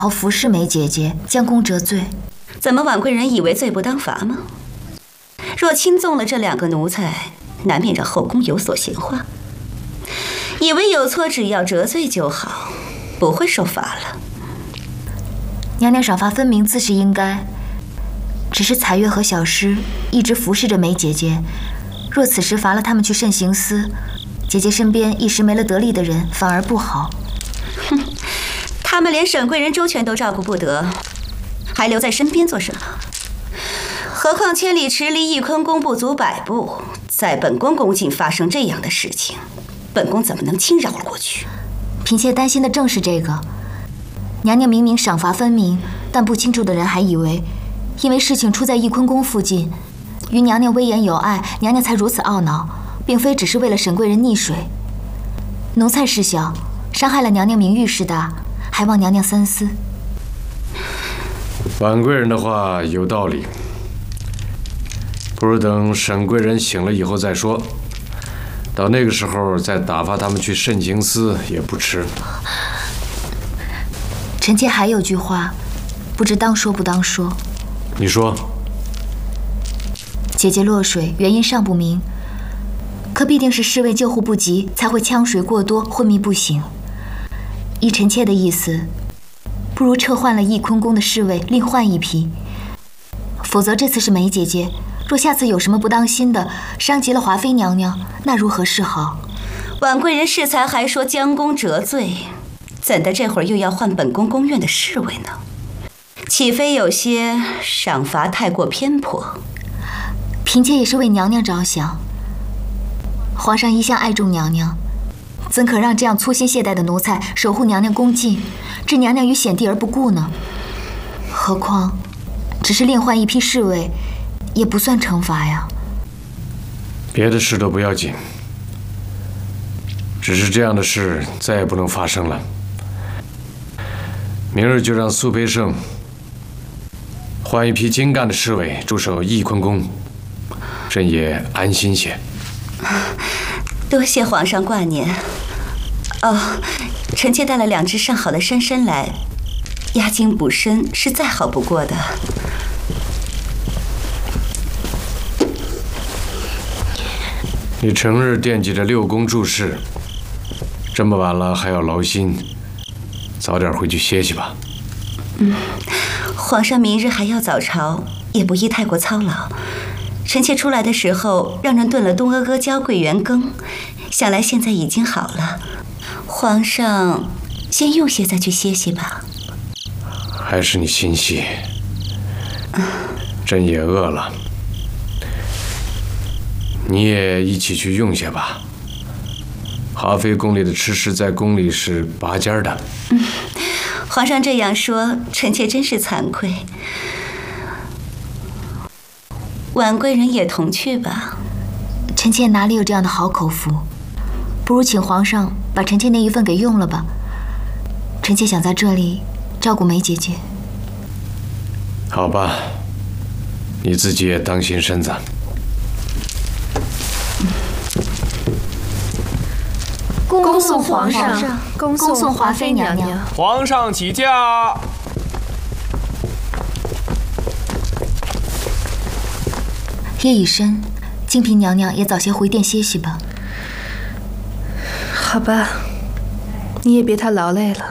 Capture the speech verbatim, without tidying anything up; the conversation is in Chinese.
好服侍梅姐姐，将功折罪。 怎么婉贵人以为罪不当罚吗？若轻纵了这两个奴才，难免让后宫有所闲话。以为有错只要折罪就好，不会受罚了。 娘娘赏罚分明，自是应该。只是彩月和小诗一直服侍着梅姐姐，若此时罚了他们去慎刑司，姐姐身边一时没了得力的人，反而不好。 哼，他们连沈贵人周全都照顾不得，还留在身边做什么？何况千里池离翊坤宫不足百步，在本宫宫禁发生这样的事情，本宫怎么能轻饶了过去？ 嫔妾担心的正是这个。娘娘明明赏罚分明，但不清楚的人还以为，因为事情出在翊坤宫附近，于娘娘威严有碍，娘娘才如此懊恼，并非只是为了沈贵人溺水。奴才事小，伤害了娘娘名誉事大，还望娘娘三思。 婉贵人的话有道理，不如等沈贵人醒了以后再说，到那个时候再打发他们去慎刑司也不迟。 臣妾还有句话，不知当说不当说。 你说。 姐姐落水原因尚不明，可必定是侍卫救护不及，才会呛水过多，昏迷不醒。依臣妾的意思，不如撤换了翊坤宫的侍卫，另换一批。否则这次是梅姐姐，若下次有什么不当心的，伤及了华妃娘娘，那如何是好？ 婉贵人适才还说将功折罪，怎的这会儿又要换本宫宫院的侍卫呢？岂非有些赏罚太过偏颇？ 嫔妾也是为娘娘着想。皇上一向爱重娘娘，怎可让这样粗心懈怠的奴才守护娘娘宫禁，置娘娘于险地而不顾呢？何况，只是另换一批侍卫，也不算惩罚呀。 别的事都不要紧，只是这样的事再也不能发生了。明日就让苏培盛换一批精干的侍卫驻守翊坤宫，朕也安心些。 多谢皇上挂念。哦，臣妾带了两只上好的山参来，压惊补身是再好不过的。 你成日惦记着六宫注事，这么晚了还要劳心，早点回去歇息吧。 嗯，皇上明日还要早朝，也不宜太过操劳。臣妾出来的时候让人炖了东阿阿胶桂圆羹，想来现在已经好了。皇上先用些再去歇息吧。 还是你心细，朕也饿了，你也一起去用些吧。华妃宫里的吃食在宫里是拔尖的。 嗯，皇上这样说，臣妾真是惭愧。婉贵人也同去吧。 臣妾哪里有这样的好口福？不如请皇上把臣妾那一份给用了吧。臣妾想在这里照顾梅姐姐。 好吧，你自己也当心身子。 恭送皇上， 恭送华妃娘娘。 皇上起驾。 夜已深，静嫔娘娘也早些回殿歇息吧。 好吧，你也别太劳累了。